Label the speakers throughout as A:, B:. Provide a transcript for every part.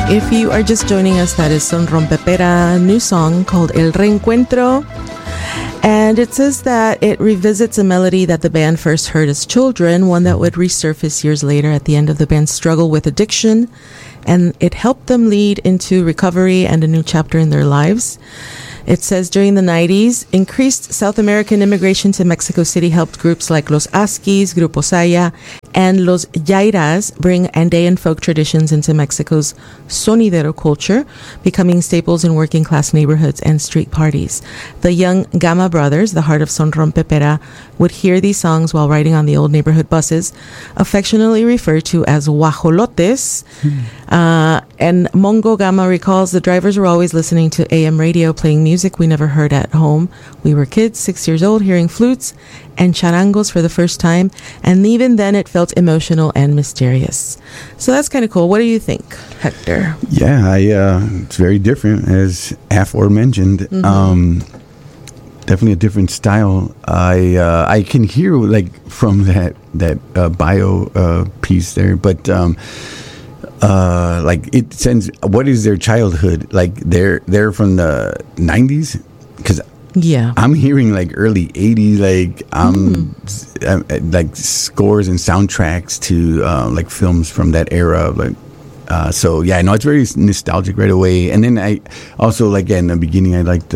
A: If you are just joining us, that is Son Rompepera, new song called El Reencuentro. And it says that it revisits a melody that the band first heard as children, one that would resurface years later at the end of the band's struggle with addiction. And it helped them lead into recovery and a new chapter in their lives. It says during the 90s, increased South American immigration to Mexico City helped groups like Los Askis, Grupo Saya, and Los Yairas bring Andean folk traditions into Mexico's sonidero culture, becoming staples in working class neighborhoods and street parties. The young Gama brothers, the heart of Son Rompepera, would hear these songs while riding on the old neighborhood buses, affectionately referred to as guajolotes. And Mongo Gama recalls the drivers were always listening to AM radio, playing music we never heard at home. We were kids, 6 years old, hearing flutes and charangos for the first time, and even then it felt emotional and mysterious. So that's kind of cool. What do you think, Hector?
B: Yeah, it's very different, as aforementioned. Definitely a different style. I can hear like from that bio piece there, but like it sends. What is their childhood like? They're from the 90s, because
A: yeah,
B: I'm hearing like early 80s, like like scores and soundtracks to like films from that era, like. So yeah, no, it's very nostalgic right away. And then I also, like, in the beginning, I liked.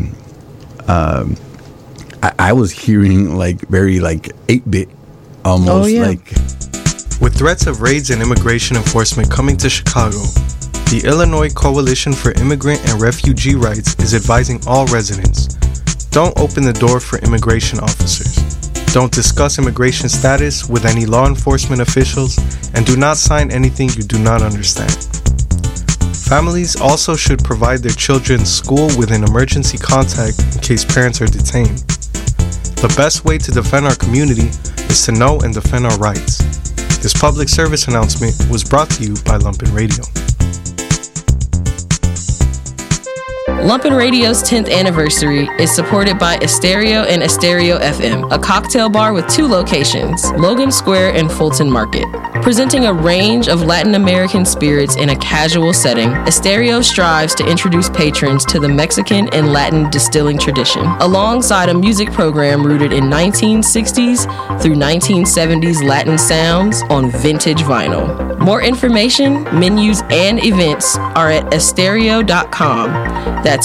B: I was hearing like very like 8-bit, almost like.
C: With threats of raids and immigration enforcement coming to Chicago, the Illinois Coalition for Immigrant and Refugee Rights is advising all residents: don't open the door for immigration officers. Don't discuss immigration status with any law enforcement officials, and do not sign anything you do not understand. Families also should provide their children's school with an emergency contact in case parents are detained. The best way to defend our community is to know and defend our rights. This public service announcement was brought to you by Lumpen Radio.
D: Lumpen Radio's 10th anniversary is supported by Estereo and Estereo FM, a cocktail bar with 2 locations, Logan Square and Fulton Market. Presenting a range of Latin American spirits in a casual setting, Estereo strives to introduce patrons to the Mexican and Latin distilling tradition, alongside a music program rooted in 1960s through 1970s Latin sounds on vintage vinyl. More information, menus, and events are at estereo.com. That's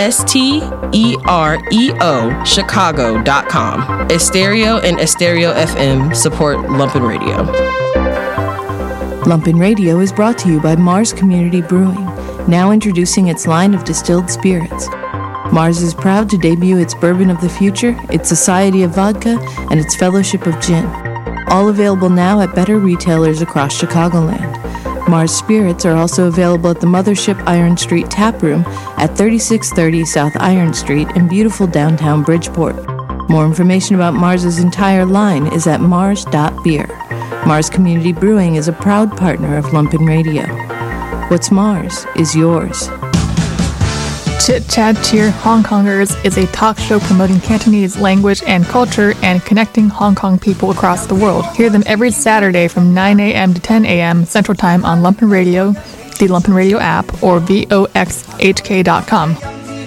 D: ESTEREO Chicago.com. Estereo and Estereo FM support Lumpen Radio.
E: Lumpen Radio is brought to you by Mars Community Brewing, now introducing its line of distilled spirits. Mars is proud to debut its Bourbon of the Future, its Society of Vodka, and its Fellowship of Gin. All available now at better retailers across Chicagoland. Mars Spirits are also available at the Mothership Iron Street Tap Room at 3630 South Iron Street in beautiful downtown Bridgeport. More information about Mars's entire line is at mars.beer. Mars Community Brewing is a proud partner of Lumpen Radio. What's Mars is yours.
F: Chit Chat Cheer Hong Kongers is a talk show promoting Cantonese language and culture and connecting Hong Kong people across the world. Hear them every Saturday from 9 a.m. to 10 a.m. Central Time on Lumpen Radio, the Lumpen Radio app, or voxhk.com.